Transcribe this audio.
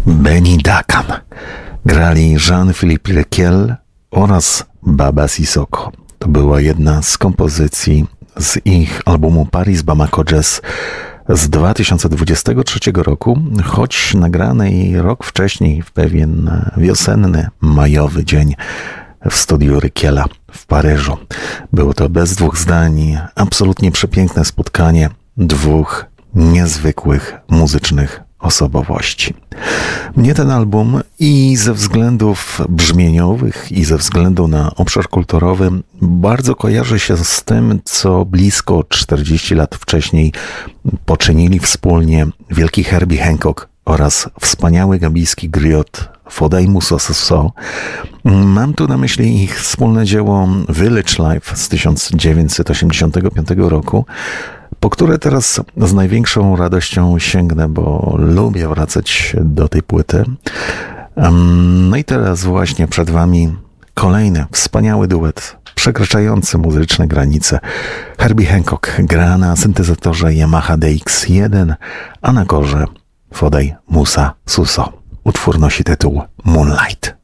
Benny Dakan. Grali Jean-Philippe Lequiel oraz Baba Sissoko. To była jedna z kompozycji z ich albumu Paris Bamako Jazz z 2023 roku, choć nagranej rok wcześniej w pewien wiosenny, majowy dzień w studiu Rykiela w Paryżu. Było to bez dwóch zdań absolutnie przepiękne spotkanie dwóch niezwykłych muzycznych osobowości. Mnie ten album i ze względów brzmieniowych, i ze względu na obszar kulturowy bardzo kojarzy się z tym, co blisko 40 lat wcześniej poczynili wspólnie wielki Herbie Hancock oraz wspaniały gambijski griot Foday Moussa Sosso. Mam tu na myśli ich wspólne dzieło Village Life z 1985 roku, po które teraz z największą radością sięgnę, bo lubię wracać do tej płyty. No i teraz właśnie przed Wami kolejny wspaniały duet, przekraczający muzyczne granice. Herbie Hancock gra na syntezatorze Yamaha DX1, a na korze Foday Moussa Sosso. Utwór nosi tytuł Moonlight.